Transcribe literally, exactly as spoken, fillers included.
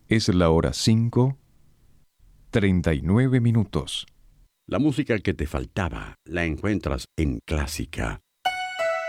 Es la hora cinco, treinta y nueve minutos. La música que te faltaba la encuentras en Clásica